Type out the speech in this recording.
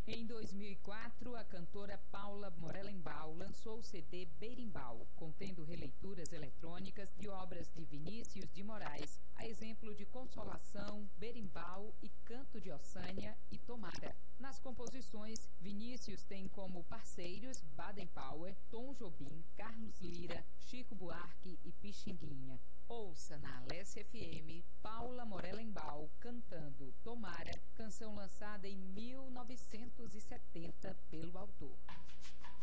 Em 2004, a cantora Paula Morelenbaum lançou o CD Berimbau, contendo releituras eletrônicas de obras de Vinícius de Moraes, a exemplo de Consolação, Berimbau e Canto de Ossânia e Tomara. Nas composições, Vinícius tem como parceiros Baden Powell, Tom Jobim, Carlos Lira, Chico Buarque e Pixinguinha. Ouça na Alessia FM Paula Morelenbaum cantando Tomara, canção lançada em 1970 pelo autor.